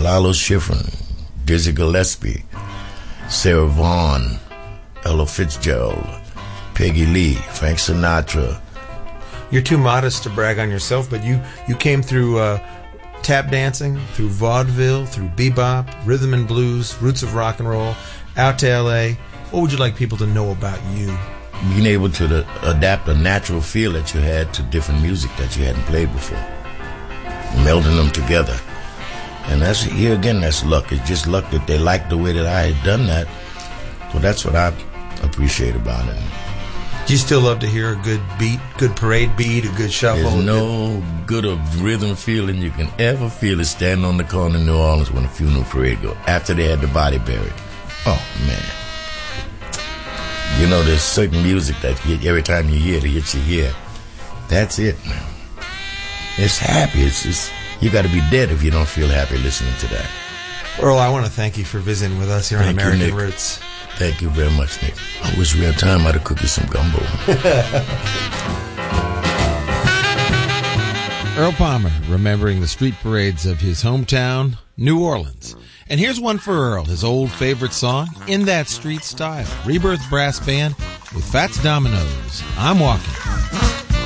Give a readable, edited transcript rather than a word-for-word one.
Lalo Schifrin, Dizzy Gillespie, Sarah Vaughan, Ella Fitzgerald, Peggy Lee, Frank Sinatra. You're too modest to brag on yourself, but you came through tap dancing, through vaudeville, through bebop, rhythm and blues, roots of rock and roll, out to L.A. What would you like people to know about you? Being able to adapt a natural feel that you had to different music that you hadn't played before. Melding them together. And that's, here again, that's luck. It's just luck that they liked the way that I had done that. So that's what I appreciate about it. Do you still love to hear a good beat, good parade beat, a good shuffle? There's no good of rhythm feeling you can ever feel is standing on the corner in New Orleans when a funeral parade goes, after they had the body buried. Oh, man. You know, there's certain music that every time you hear it, it hits your ear. That's it, man. It's happy. It's you got to be dead if you don't feel happy listening to that. Earl, I want to thank you for visiting with us here on American Roots. Thank you very much, Nick. I wish we had time. I'd have cooked you some gumbo. Earl Palmer, remembering the street parades of his hometown, New Orleans. And here's one for Earl, his old favorite song, In That Street Style. Rebirth Brass Band with Fats Dominoes. I'm Walking.